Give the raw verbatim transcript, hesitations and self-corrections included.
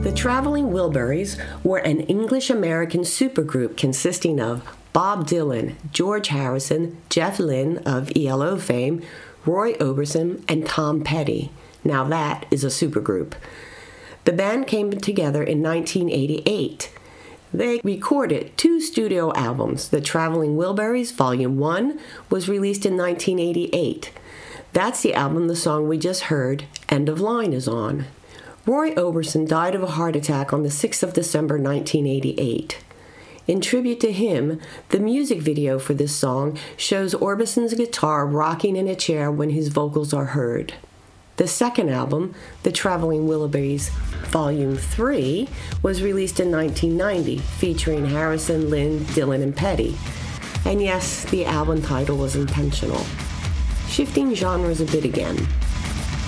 The Traveling Wilburys were an English-American supergroup consisting of Bob Dylan, George Harrison, Jeff Lynne of E L O fame, Roy Orbison, and Tom Petty. Now that is a supergroup. The band came together in nineteen eighty-eight. They recorded two studio albums. The Traveling Wilburys Volume one was released in nineteen eighty-eight. That's the album the song we just heard, End of Line, is on. Roy Orbison died of a heart attack on the sixth of December nineteen eighty-eight. In tribute to him, the music video for this song shows Orbison's guitar rocking in a chair when his vocals are heard. The second album, The Traveling Wilburys Volume three, was released in nineteen ninety, featuring Harrison, Lynne, Dylan, and Petty. And yes, the album title was intentional. Shifting genres a bit again.